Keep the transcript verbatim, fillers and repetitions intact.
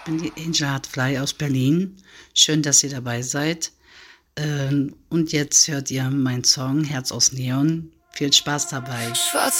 bin die Angel Hartfly aus Berlin. Schön, dass ihr dabei seid. Ähm, und jetzt hört ihr meinen Song Herz aus Neon. Viel Spaß dabei. Schwarz